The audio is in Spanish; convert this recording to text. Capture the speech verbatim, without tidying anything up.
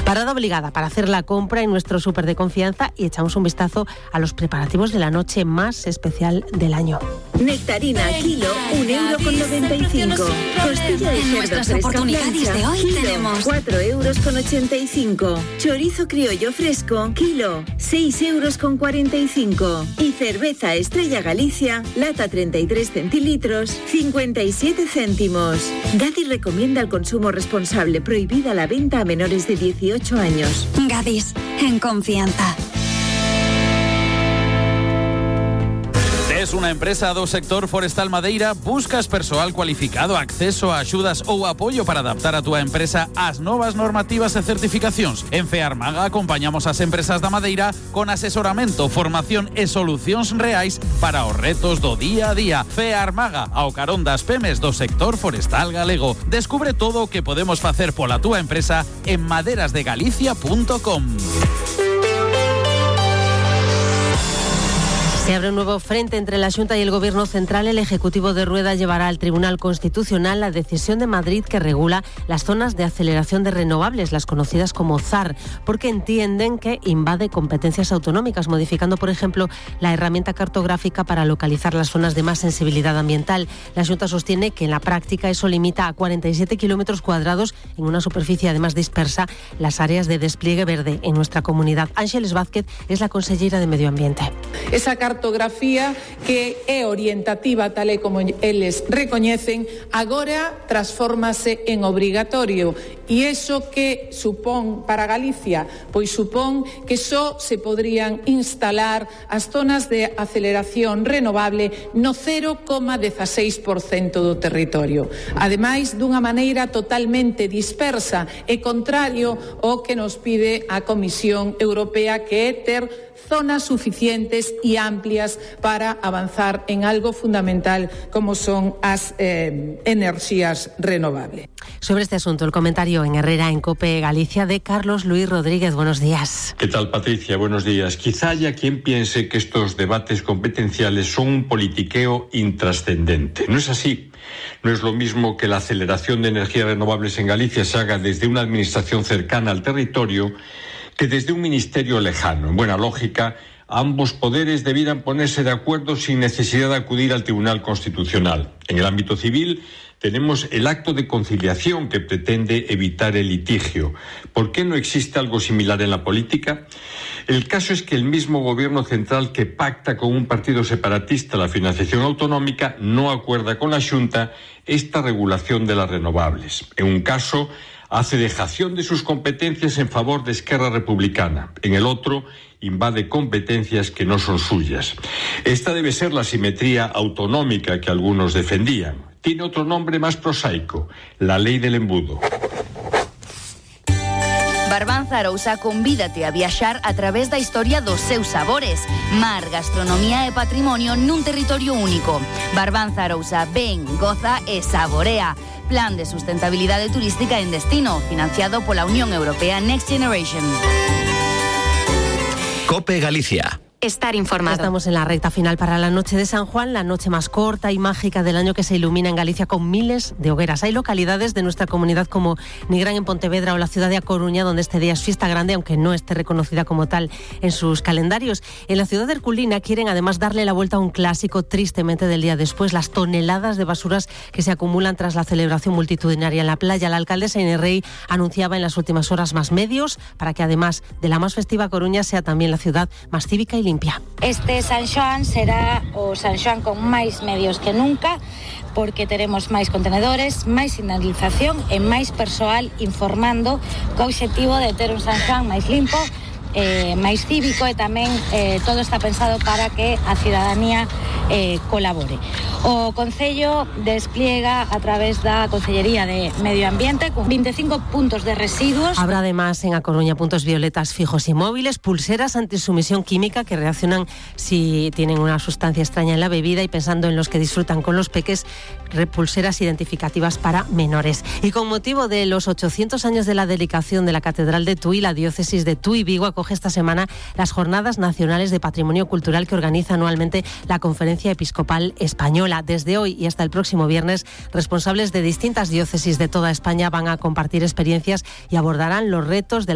Parada obligada para hacer la compra en nuestro súper de confianza y echamos un vistazo a los preparativos de la noche más especial del año. Nectarina kilo, un euro con noventa y cinco. Costilla de cerdo fresca plancha, de hoy kilo, tenemos cuatro euros con ochenta y cinco. Chorizo criollo fresco, kilo, seis euros con cuarenta y cinco. Y cerveza Estrella Galicia, lata treinta y tres centilitros, cincuenta y siete céntimos. Gadis recomienda el consumo responsable, prohibida la venta a menores de dieciocho años. Gadis, en confianza. Es una empresa do sector forestal Madeira, buscas persoal cualificado, acceso a axudas ou apoio para adaptar a túa empresa ás novas normativas e certificacións. En Fearmaga acompañamos as empresas da Madeira con asesoramento, formación e solucións reais para os retos do día a día. Fearmaga, ao carón das pemes do sector forestal galego. Descubre todo o que podemos facer pola túa empresa en maderas de galicia punto com. Se abre un nuevo frente entre la Xunta y el Gobierno Central. El Ejecutivo de Rueda llevará al Tribunal Constitucional la decisión de Madrid que regula las zonas de aceleración de renovables, las conocidas como Z A R, porque entienden que invade competencias autonómicas, modificando, por ejemplo, la herramienta cartográfica para localizar las zonas de más sensibilidad ambiental. La Xunta sostiene que en la práctica eso limita a cuarenta y siete kilómetros cuadrados en una superficie además dispersa las áreas de despliegue verde en nuestra comunidad. Ángeles Vázquez es la consellera de Medio Ambiente. Esa cartografía que é orientativa, tal e como eles recoñecen, agora transfórmase en obrigatorio. E iso que supón para Galicia? Pois supón que só se podrían instalar as zonas de aceleración renovable no cero coma dieciséis por ciento do territorio. Ademais, dunha maneira totalmente dispersa e contrario ao que nos pide a Comisión Europea, que é ter zonas suficientes y amplias para avanzar en algo fundamental como son as eh, enerxías renovables. Sobre este asunto, el comentario en Herrera en COPE Galicia de Carlos Luis Rodríguez. Buenos días. ¿Qué tal, Patricia? Buenos días. Quizá haya quien piense que estos debates competenciales son un politiqueo intrascendente. No es así. No es lo mismo que la aceleración de energías renovables en Galicia se haga desde una administración cercana al territorio que desde un ministerio lejano. En buena lógica, ambos poderes debieran ponerse de acuerdo sin necesidad de acudir al Tribunal Constitucional. En el ámbito civil tenemos el acto de conciliación que pretende evitar el litigio. ¿Por qué no existe algo similar en la política? El caso es que el mismo Gobierno central que pacta con un partido separatista la financiación autonómica no acuerda con la Xunta esta regulación de las renovables. En un caso hace dejación de sus competencias en favor de Esquerra Republicana. En el otro, invade competencias que no son suyas. Esta debe ser la simetría autonómica que algunos defendían. Tiene otro nombre más prosaico, la ley del embudo. Barbanza Arousa convídate a viaxar a través da historia dos seus sabores. Mar, gastronomía e patrimonio nun territorio único. Barbanza Arousa, ven, goza e saborea. Plan de sustentabilidade turística en destino, financiado pola Unión Europea Next Generation. COPE Galicia. Estar informado. Estamos en la recta final para la noche de San Juan, la noche más corta y mágica del año, que se ilumina en Galicia con miles de hogueras. Hay localidades de nuestra comunidad como Nigrán en Pontevedra o la ciudad de A Coruña, donde este día es fiesta grande, aunque no esté reconocida como tal en sus calendarios. En la ciudad de Herculina quieren además darle la vuelta a un clásico tristemente del día después, las toneladas de basuras que se acumulan tras la celebración multitudinaria en la playa. La alcaldesa Inés Rey anunciaba en las últimas horas más medios para que además de la más festiva Coruña sea también la ciudad más cívica y limpia. Este San Xoán será o San Xoán con máis medios que nunca, porque teremos máis contenedores, máis sinalización e máis persoal informando co obxectivo de ter un San Xoán máis limpo, eh, máis cívico, e tamén eh, todo está pensado para que a cidadanía eh, colabore. O Concello despliega a través da Consellería de Medio Ambiente con veinticinco puntos de residuos. Habrá además en A Coruña puntos violetas fijos y móviles, pulseras antisumisión química que reaccionan si tienen una sustancia extraña en la bebida, y pensando en los que disfrutan con los peques, pulseras identificativas para menores. Y con motivo de los ochocientos años de la dedicación de la Catedral de Tui, la diócesis de Tui Vigo acoge esta semana las Jornadas Nacionales de Patrimonio Cultural que organiza anualmente la Conferencia Episcopal Española. Desde hoy y hasta el próximo viernes, responsables de distintas diócesis de toda España van a compartir experiencias y abordarán los retos de